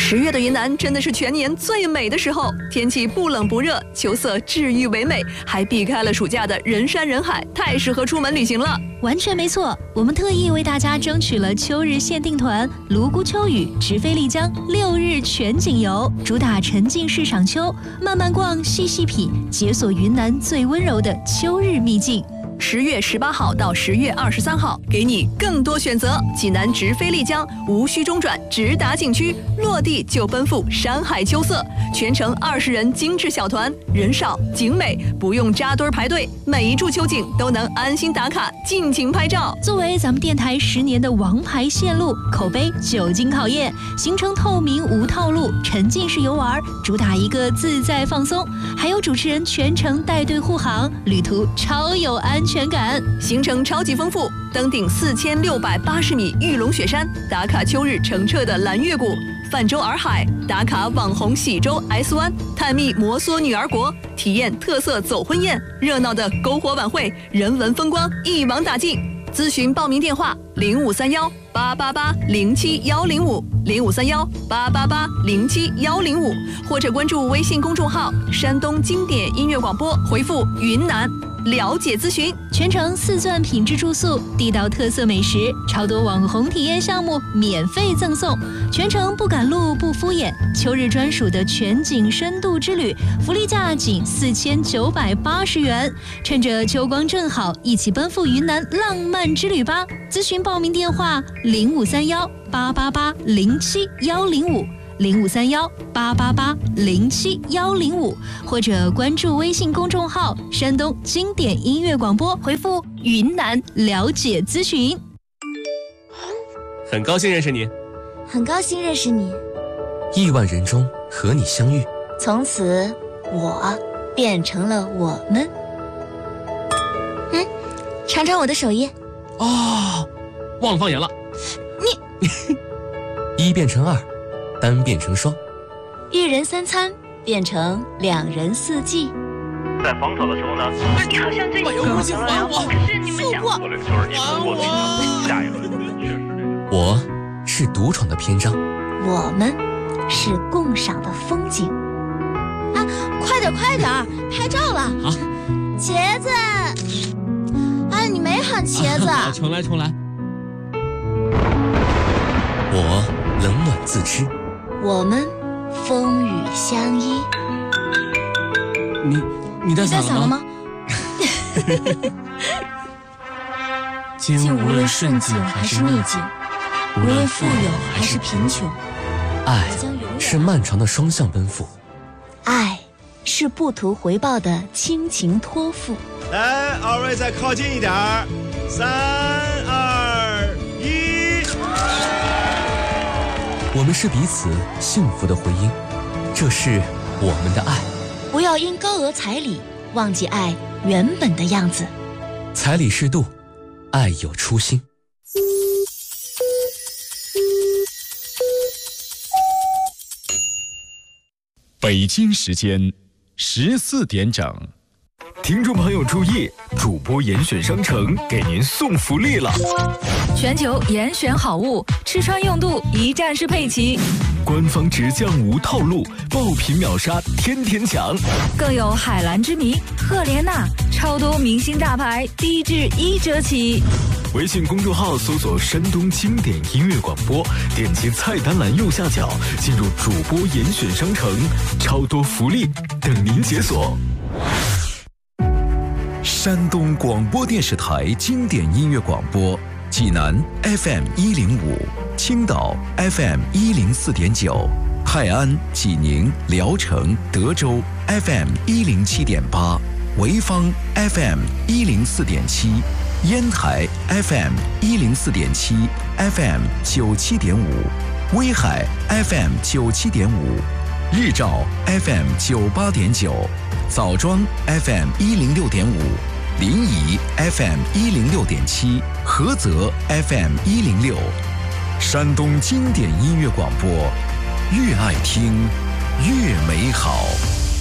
10月的云南真的是全年最美的时候，天气不冷不热，秋色治愈唯美，还避开了暑假的人山人海，太适合出门旅行了。 完全没错，我们特意为大家争取了秋日限定团泸沽秋雨直飞丽江6日全景游，主打沉浸式赏秋，慢慢逛，细细品，解锁云南最温柔的秋日秘境。 10月18号到10月23号，给你更多选择。济南直飞丽江，无需中转，直达景区，落地就奔赴山海秋色。全程20人精致小团，人少景美，不用扎堆排队，每一处秋景都能安心打卡，尽情拍照。 作为咱们电台10年的王牌线路，口碑久经考验，行程透明无套路，沉浸式游玩，主打一个自在放松，还有主持人全程带队护航，旅途超有安全感。 行程超级丰富，登顶4680米玉龙雪山，打卡秋日澄澈的蓝月谷，泛舟洱海，打卡网红喜洲 S 湾，探秘摩梭女儿国，体验特色走婚宴，热闹的篝火晚会，人文风光一网打尽。咨询报名电话0531880105，0531880710，或者关注微信公众号山东经典音乐广播，回复云南了解咨询。 全程4钻品质住宿，地道特色美食，超多网红体验项目免费赠送，全程不赶路不敷衍，秋日专属的全景深度之旅，福利价仅4980元。趁着秋光正好，一起奔赴云南浪漫之旅吧！咨询报名电话053188071055，053188071055，或者关注微信公众号山东经典音乐广播，回复云南了解咨询。 很高兴认识你。 很高兴认识你。 亿万人中和你相遇， 从此我变成了我们。尝尝我的手艺。 哦，忘了放盐了。 你 1变成2，单变成双， 一人3餐变成2人4季。 在防守的时候呢， 你好像最近不行，还我， 可是你们想策略就是你通过自己的下一轮确实这个。 我是独闯的篇章， 我们是共赏的风景。啊，快点，拍照了！ 好， 茄子。哎，你没喊茄子。 重来。我冷暖自知， 我们风雨相依。 你带伞了吗？ 今无论顺境还是逆境，无论富有还是贫穷， 爱是漫长的双向奔赴， 爱是不图回报的亲情托付。 来，2位再靠近一点，3、2、1。 我们是彼此幸福的回音，这是我们的爱。 不要因高额彩礼忘记爱原本的样子。 彩礼适度，爱有初心。 北京时间14点整。 听众朋友注意，主播严选商城给您送福利了！ 全球严选好物，吃穿用度一站式配齐， 官方直降无套路，爆品秒杀，天天抢。 更有海蓝之谜、赫莲娜，超多明星大牌，低至1折起。 微信公众号搜索山东经典音乐广播，点击菜单栏右下角进入主播严选商城，超多福利等您解锁。 山东广播电视台经典音乐广播，济南 FM 105，青岛 FM 104.9，泰安、济宁、聊城、德州 FM 107.8，潍坊 FM 104.7，烟台 FM 104.7 FM 97.5，威海 FM 97.5，日照 FM 98.9，枣庄 FM 106.5，临沂 FM 106.7，菏泽 FM 106。山东经典音乐广播，越爱听越美好。